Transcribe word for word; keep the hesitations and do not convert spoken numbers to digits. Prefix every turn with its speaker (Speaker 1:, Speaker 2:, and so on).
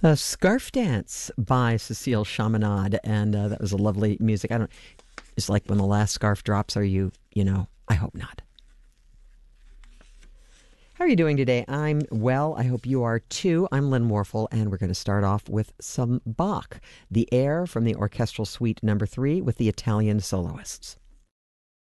Speaker 1: A Scarf Dance by Cecile Chaminade, and uh, that was a lovely music. I don't. It's like when the last scarf drops. Are you? You know. I hope not. How are you doing today? I'm well. I hope you are too. I'm Lynn Warfel, and we're going to start off with some Bach, the air from the Orchestral Suite Number Three with the Italian soloists.